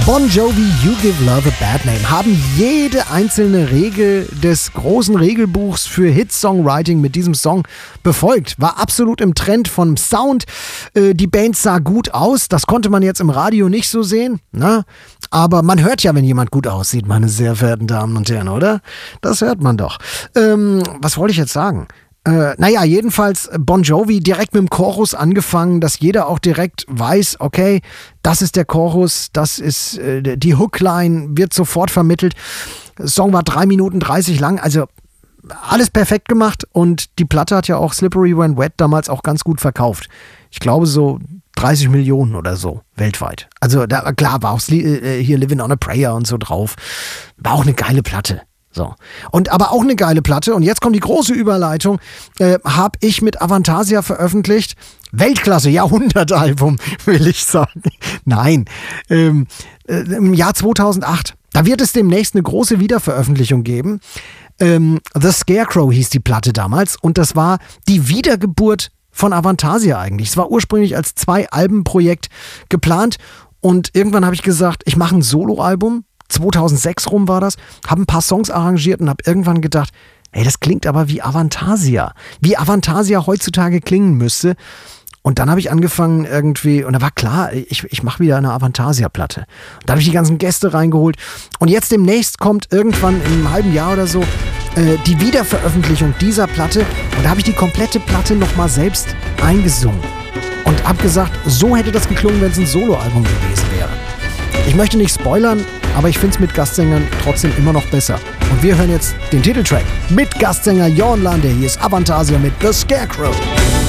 Bon Jovi, You Give Love a Bad Name haben jede einzelne Regel des großen Regelbuchs für Hit-Songwriting mit diesem Song befolgt. War absolut im Trend vom Sound. Die Band sah gut aus. Das konnte man jetzt im Radio nicht so sehen. Ne? Aber man hört ja, wenn jemand gut aussieht, meine sehr verehrten Damen und Herren, oder? Das hört man doch. Was wollte ich jetzt sagen? Naja, jedenfalls Bon Jovi direkt mit dem Chorus angefangen, dass jeder auch direkt weiß, okay, das ist der Chorus, das ist die Hookline, wird sofort vermittelt. Der Song war 3 Minuten 30 lang, also alles perfekt gemacht und die Platte hat ja auch Slippery When Wet damals auch ganz gut verkauft. Ich glaube so 30 Millionen oder so weltweit. Also da, klar, war auch hier Living on a Prayer und so drauf. War auch eine geile Platte. So. Und aber auch eine geile Platte, und jetzt kommt die große Überleitung, habe ich mit Avantasia veröffentlicht. Weltklasse, Jahrhundertalbum, will ich sagen. Nein, im Jahr 2008. Da wird es demnächst eine große Wiederveröffentlichung geben. The Scarecrow hieß die Platte damals, und das war die Wiedergeburt von Avantasia eigentlich. Es war ursprünglich als 2-Alben-Projekt geplant, und irgendwann habe ich gesagt, ich mache ein Soloalbum. 2006 rum war das, habe ein paar Songs arrangiert und habe irgendwann gedacht, ey, das klingt aber wie Avantasia. Wie Avantasia heutzutage klingen müsste. Und dann habe ich angefangen irgendwie, und da war klar, ich mache wieder eine Avantasia-Platte. Da habe ich die ganzen Gäste reingeholt. Und jetzt demnächst kommt irgendwann in einem halben Jahr oder so die Wiederveröffentlichung dieser Platte. Und da habe ich die komplette Platte nochmal selbst eingesungen. Und habe gesagt, so hätte das geklungen, wenn es ein Soloalbum gewesen wäre. Ich möchte nicht spoilern, aber ich finde es mit Gastsängern trotzdem immer noch besser. Und wir hören jetzt den Titeltrack mit Gastsänger Jorn Lande. Hier ist Avantasia mit The Scarecrow.